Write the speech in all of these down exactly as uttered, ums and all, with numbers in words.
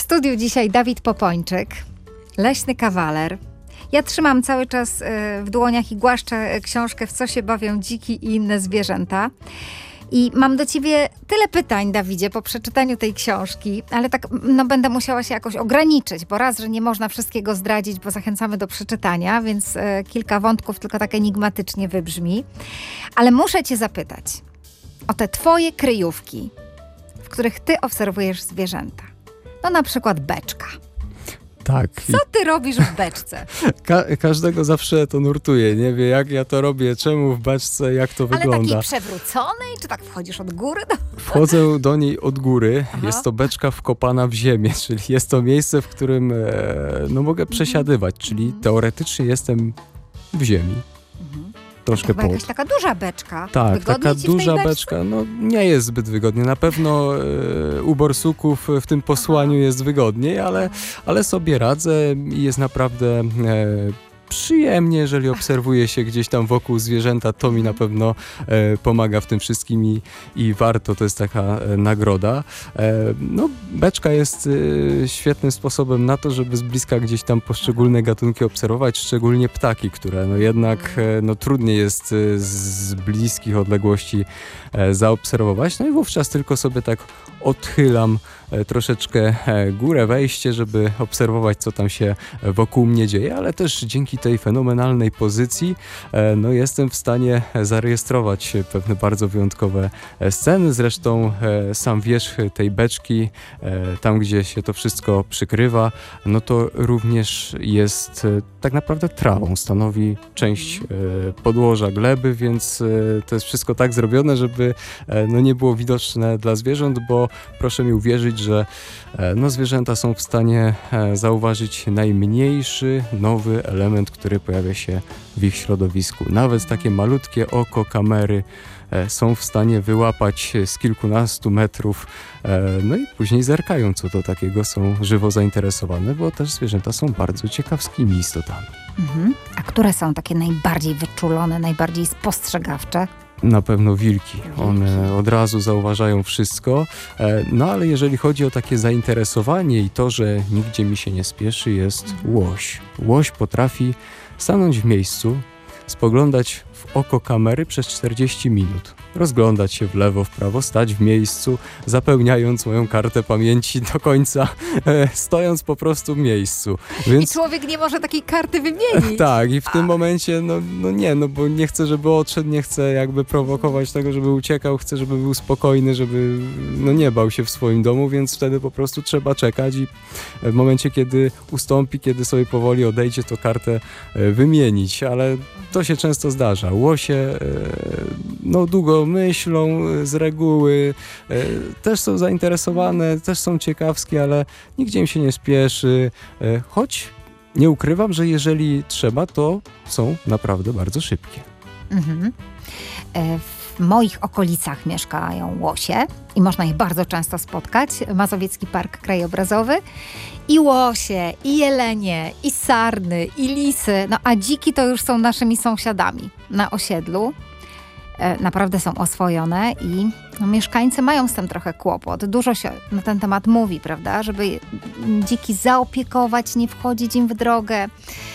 studiu dzisiaj Dawid Popończyk, leśny kawaler. Ja trzymam cały czas w dłoniach i głaszczę książkę W co się bawią dziki i inne zwierzęta. I mam do ciebie tyle pytań, Dawidzie, po przeczytaniu tej książki, ale tak no, będę musiała się jakoś ograniczyć, bo raz, że nie można wszystkiego zdradzić, bo zachęcamy do przeczytania, więc e, kilka wątków tylko tak enigmatycznie wybrzmi. Ale muszę cię zapytać o te twoje kryjówki, w których ty obserwujesz zwierzęta. No na przykład beczka. Tak. Co ty robisz w beczce? Ka- każdego zawsze to nurtuje, nie wie jak ja to robię, czemu w beczce, jak to Ale wygląda. takiej przewróconej, czy tak wchodzisz od góry? Do... Wchodzę do niej od góry, Aha. jest to beczka wkopana w ziemię, czyli jest to miejsce, w którym e, no, mogę przesiadywać, czyli teoretycznie jestem w ziemi. Troszkę Chyba pod. jakaś taka duża beczka. Tak, Wygodnie taka ci w tej duża beczce? beczka, no nie jest zbyt wygodnie. Na pewno e, u borsuków w tym posłaniu Aha. jest wygodniej, ale, ale sobie radzę i jest naprawdę e, przyjemnie, jeżeli obserwuje się gdzieś tam wokół zwierzęta, to mi na pewno e, pomaga w tym wszystkim i, i warto, to jest taka e, nagroda. E, no, beczka jest e, świetnym sposobem na to, żeby z bliska gdzieś tam poszczególne gatunki obserwować, szczególnie ptaki, które no jednak e, no, trudniej jest e, z bliskich odległości e, zaobserwować. No i wówczas tylko sobie tak odchylam e, troszeczkę e, górę, wejście, żeby obserwować, co tam się wokół mnie dzieje, ale też dzięki tej fenomenalnej pozycji e, no jestem w stanie zarejestrować pewne bardzo wyjątkowe e, sceny. Zresztą e, sam wierzch tej beczki, e, tam gdzie się to wszystko przykrywa, no to również jest e, tak naprawdę trawą, stanowi część e, podłoża gleby, więc e, to jest wszystko tak zrobione, żeby e, no nie było widoczne dla zwierząt, bo proszę mi uwierzyć, że e, no zwierzęta są w stanie e, zauważyć najmniejszy nowy element, który pojawia się w ich środowisku. Nawet takie malutkie oko kamery e, są w stanie wyłapać z kilkunastu metrów, e, no i później zerkają, co to takiego, są żywo zainteresowane, bo też zwierzęta są bardzo ciekawskimi istotami. Mhm. A które są takie najbardziej wyczulone, najbardziej spostrzegawcze? Na pewno wilki. One od razu zauważają wszystko. E, no ale jeżeli chodzi o takie zainteresowanie i to, że nigdzie mi się nie spieszy, jest łoś. Łoś potrafi stanąć w miejscu, spoglądać w oko kamery przez czterdzieści minut. Rozglądać się w lewo, w prawo, stać w miejscu, zapełniając moją kartę pamięci do końca, e, stojąc po prostu w miejscu. Więc... I człowiek nie może takiej karty wymienić. Tak, i w tym A. momencie, no, no nie, no bo nie chcę, żeby odszedł, nie chcę jakby prowokować tego, żeby uciekał, chcę, żeby był spokojny, żeby no nie bał się w swoim domu, więc wtedy po prostu trzeba czekać i w momencie, kiedy ustąpi, kiedy sobie powoli odejdzie, to kartę e, wymienić, ale to się często zdarza. Łosie e, no długo myślą e, z reguły, e, też są zainteresowane, też są ciekawskie, ale nigdzie im się nie spieszy, e, choć nie ukrywam, że jeżeli trzeba, to są naprawdę bardzo szybkie. Mhm. E, W moich okolicach mieszkają łosie i można je bardzo często spotkać. Mazowiecki Park Krajobrazowy. I łosie, i jelenie, i sarny, i lisy. No a dziki to już są naszymi sąsiadami na osiedlu. E, naprawdę są oswojone i no, mieszkańcy mają z tym trochę kłopot. Dużo się na ten temat mówi, prawda? Żeby dziki zaopiekować, nie wchodzić im w drogę.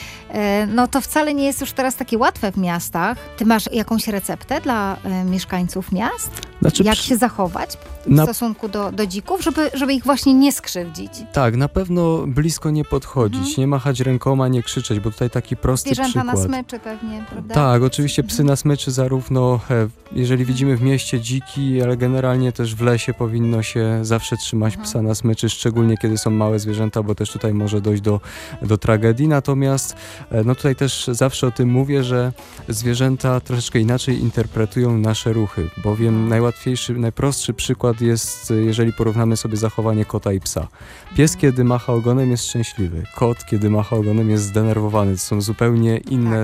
No to wcale nie jest już teraz takie łatwe w miastach. Ty masz jakąś receptę dla e, mieszkańców miast? Znaczy, Jak przy- się zachować w na- stosunku do, do dzików, żeby, żeby ich właśnie nie skrzywdzić? Tak, na pewno blisko nie podchodzić, Mhm. nie machać rękoma, nie krzyczeć, bo tutaj taki prosty Zwierzęta na przykład. smyczy pewnie, prawda? Tak, oczywiście psy na smyczy zarówno, e, jeżeli widzimy w mieście dziki, ale generalnie też w lesie powinno się zawsze trzymać Mhm. psa na smyczy, szczególnie kiedy są małe zwierzęta, bo też tutaj może dojść do, do tragedii. Natomiast e, no tutaj też zawsze o tym mówię, że zwierzęta troszeczkę inaczej interpretują nasze ruchy, bowiem najłatwiejszy, najprostszy przykład jest, jeżeli porównamy sobie zachowanie kota i psa. Pies, kiedy macha ogonem, jest szczęśliwy. Kot, kiedy macha ogonem, jest zdenerwowany. To są zupełnie inne